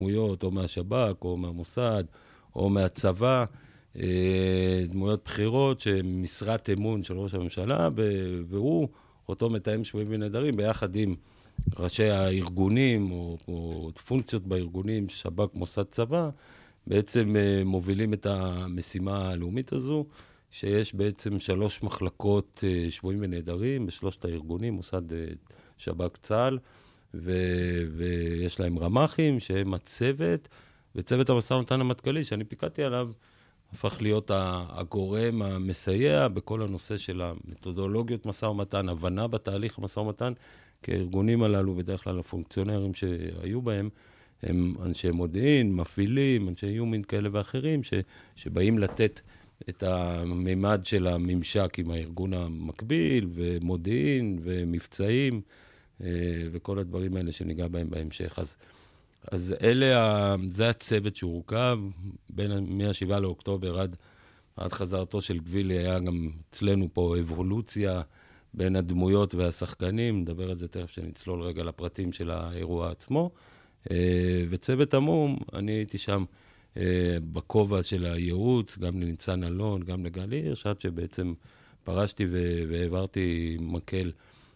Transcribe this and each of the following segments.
דמויות, או מהשב"כ, או מהמוסד, או מהצבא, דמויות בחירות, שמשרת אמון של ראש הממשלה, והוא, אותו מתאם שבויים ונעדרים, ביחד עם ראשי הארגונים, או פונקציות בארגונים, שב"כ, מוסד, צבא, בעצם מובילים את המשימה הלאומית הזו, שיש בעצם 3 מחלקות שבויים ונעדרים, בשלושת הארגונים, מוסד, שב"כ, צה"ל, ויש להם רמ"חים, שהם הצוות, וצוות המשא ומתן המטכ"לי, שאני פיקדתי עליו, הפך להיות הגורם המסייע בכל הנושא של המתודולוגיות משא ומתן, הבנה בתהליך המשא ומתן, כי הארגונים הללו, בדרך כלל הפונקציונרים שהיו בהם, הם אנשי מודיעין, מפעילים, אנשי איומים כאלה ואחרים, שבאים לתת את המימד של הממשק עם הארגון המקביל, ומודיעין, ומבצעים, וכל הדברים האלה שניגע בהם בהמשך. אז זה הצוות שהורכב, מ-7 לאוקטובר עד חזרתו של גבילי, היה גם אצלנו פה אבולוציה בין הדמויות והשחקנים, נדבר על זה תכף שנצלול רגע לפרטים של האירוע עצמו, וצוות המום, אני הייתי שם בכובע של הייעוץ, גם לניצן אלון, גם לגל הירש, עד שבעצם פרשתי והעברתי מקל,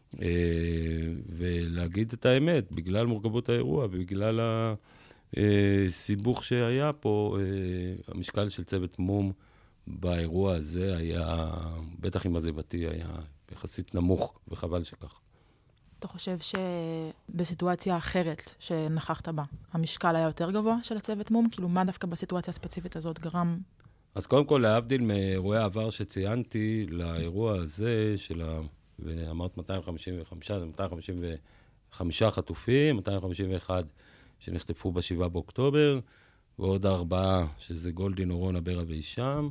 ולהגיד את האמת, בגלל מורכבות האירוע ובגלל הסיבוך שהיה פה, המשקל של צוות מום באירוע הזה היה, בטח עם הזיבתי, היה יחסית נמוך, וחבל שכך. אתה חושב שבסיטואציה אחרת שנכחת בה, המשקל היה יותר גבוה של הצוות מום? כאילו, מה דווקא בסיטואציה הספציפית הזאת גרם? אז קודם כל, להבדיל מאירועי העבר שציינתי, לאירוע הזה של ואמרת 255, זה 255 חטופים, 251 שנחטפו ב7 באוקטובר, ועוד 4 שזה גולדין, אורון, אברה וישם.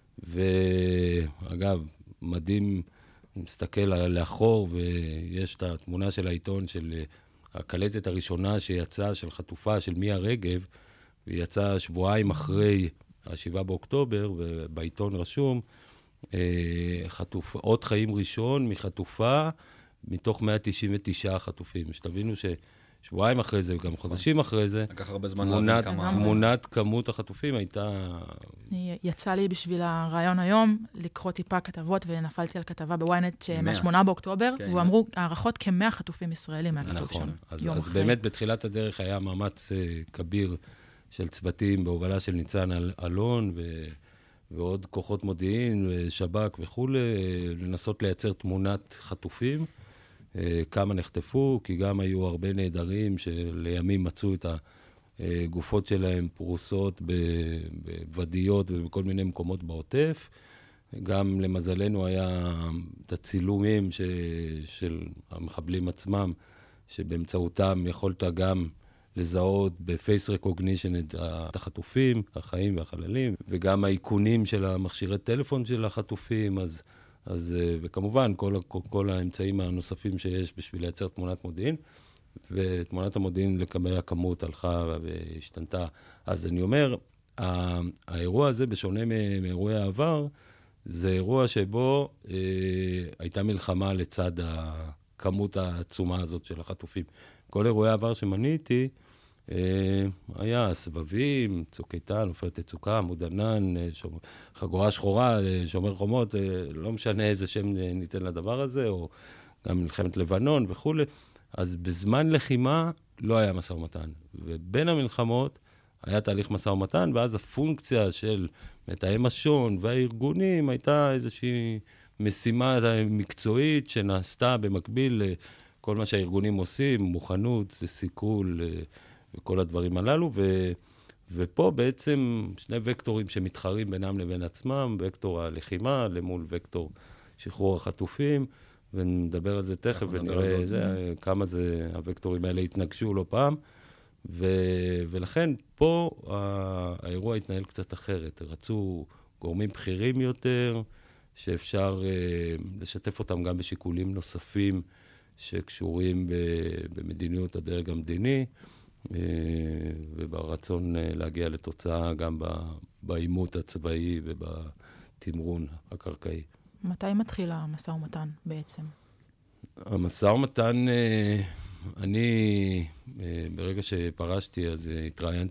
ואגב, מדהים, מסתכל לאחור, ויש את התמונה של העיתון של הקלטת הראשונה שיצאה של חטופה של מיה רגב, והיא יצאה שבועיים אחרי 7 באוקטובר, ובעיתון רשום, עוד חיים ראשון מחטופה, מתוך 199 חטופים. שתבינו ששבועיים אחרי זה, וגם חודשים אחרי זה, לקח הרבה זמן תמונת כמות החטופים הייתה... יצא לי בשביל הרעיון היום, לקרוא טיפה כתבות, ונפלתי על כתבה בוויינט מה-8 באוקטובר, ואמרו, הערכות כ-100 חטופים ישראלים מהכתוב שם. אז באמת בתחילת הדרך היה מאמץ כביר של צוותים, בהובלה של ניצן אלון, ועוד כוחות מודיעין, שב"כ וכו', לנסות לייצר תמונת חטופים, כמה נחטפו, כי גם היו הרבה נעדרים שלימים מצאו את הגופות שלהם פרוסות בוודיות ובכל מיני מקומות בעוטף. גם למזלנו היה את הצילומים של המחבלים עצמם, שבאמצעותם יכולת גם לזהות בפייס רקוגנישן את החטופים, החיים והחללים, וגם האיכונים של המכשירי טלפון של החטופים, וכמובן כל האמצעים הנוספים שיש בשביל לייצר תמונת מודיעין, ותמונת המודיעין לקבל הכמות הלכה והשתנתה. אז אני אומר, האירוע הזה, בשונה מאירועי העבר, זה אירוע שבו הייתה מלחמה לצד הכמות העצומה הזאת של החטופים. כל אירועי העבר שמניתי, היה סבבים, צוק איתן, עופרת יצוקה, עמוד ענן, חגורה שחורה, שומר חומות, לא משנה איזה שם ניתן לדבר הזה, או גם מלחמת לבנון וכו'. אז בזמן לחימה לא היה משא ומתן. ובין המלחמות היה תהליך משא ומתן, ואז הפונקציה של מתאם השון והארגונים הייתה איזושהי משימה מקצועית שנעשתה במקביל כל מה שהארגונים עושים, מוכנות, סיכול וכל הדברים הללו, ופה בעצם שני וקטורים שמתחרים בינם לבין עצמם, וקטור הלחימה למול וקטור שחרור החטופים, ונדבר על זה תכף ונראה כמה הוקטורים האלה התנגשו לא פעם, ולכן פה האירוע התנהל קצת אחרת, רצו גורמים בכירים יותר, שאפשר לשתף אותם גם בשיקולים נוספים, שקשורים במדיניות הדרג המדיני, וברצון להגיע לתוצאה גם בעימות הצבאי ובתמרון הקרקעי. מתי מתחיל המשא ומתן בעצם? המשא ומתן אני, ברגע שפרשתי, אז